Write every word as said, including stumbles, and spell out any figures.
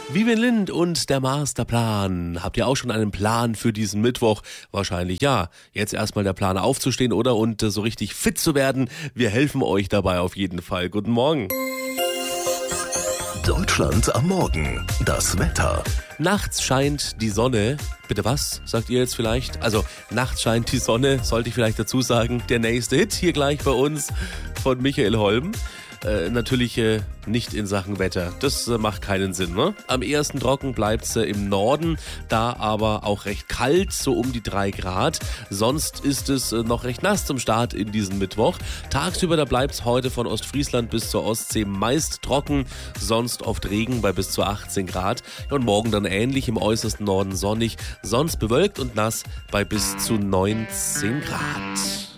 Vivian Lind und der Masterplan. Habt ihr auch schon einen Plan für diesen Mittwoch? Wahrscheinlich ja. Jetzt erstmal der Plan aufzustehen, oder? Und äh, so richtig fit zu werden. Wir helfen euch dabei auf jeden Fall. Guten Morgen. Deutschland am Morgen. Das Wetter. Nachts scheint die Sonne. Bitte was, sagt ihr jetzt vielleicht? Also, nachts scheint die Sonne, sollte ich vielleicht dazu sagen. Der nächste Hit hier gleich bei uns von Michael Holm. Äh, natürlich äh, nicht in Sachen Wetter. Das äh, macht keinen Sinn, ne? Am ehesten trocken bleibt's äh, im Norden, da aber auch recht kalt, so um die drei Grad. Sonst ist es äh, noch recht nass zum Start in diesen Mittwoch. Tagsüber, da bleibt's heute von Ostfriesland bis zur Ostsee meist trocken, sonst oft Regen bei bis zu achtzehn Grad. Und morgen dann ähnlich, im äußersten Norden sonnig, sonst bewölkt und nass bei bis zu neunzehn Grad.